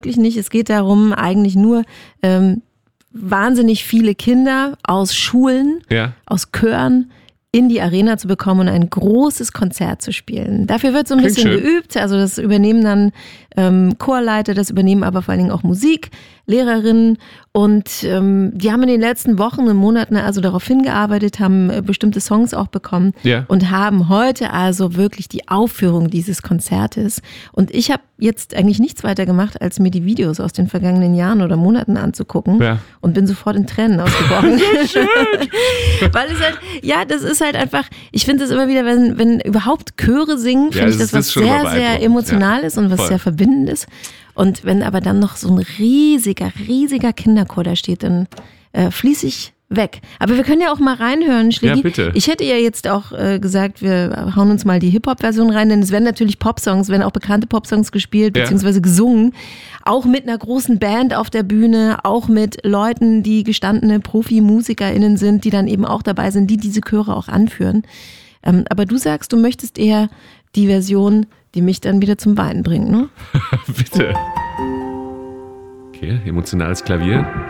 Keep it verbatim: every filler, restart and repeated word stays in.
wirklich nicht. Es geht darum, eigentlich nur ähm, wahnsinnig viele Kinder aus Schulen, ja. aus Chören in die Arena zu bekommen und ein großes Konzert zu spielen. Dafür wird so ein Klingt bisschen schön. geübt. Also das übernehmen dann ähm, Chorleiter, das übernehmen aber vor allen Dingen auch Musiklehrerinnen. Und ähm, die haben in den letzten Wochen und Monaten also darauf hingearbeitet, haben äh, bestimmte Songs auch bekommen ja. und haben heute also wirklich die Aufführung dieses Konzertes. Und ich habe jetzt eigentlich nichts weiter gemacht, als mir die Videos aus den vergangenen Jahren oder Monaten anzugucken ja. und bin sofort in Tränen ausgebrochen. Schön. Weil es halt, ja, das ist halt einfach, ich finde es immer wieder, wenn, wenn überhaupt Chöre singen, Ja, finde ich das das, was ist schon sehr, immer sehr beeindruckend. emotional Ja, ist und was voll. sehr verbindend ist. Und wenn aber dann noch so ein riesiger, riesiger Kinderchor da steht, dann äh, fließe ich weg. Aber wir können ja auch mal reinhören, Schliggi. Ja, bitte. Ich hätte ja jetzt auch äh, gesagt, wir hauen uns mal die Hip-Hop-Version rein, denn es werden natürlich Popsongs, werden auch bekannte Popsongs gespielt, Ja. beziehungsweise gesungen. Auch mit einer großen Band auf der Bühne, auch mit Leuten, die gestandene Profi-MusikerInnen sind, die dann eben auch dabei sind, die diese Chöre auch anführen. Ähm, aber du sagst, du möchtest eher die Version, die mich dann wieder zum Weinen bringt, ne? Bitte. Okay, emotionales Klavier.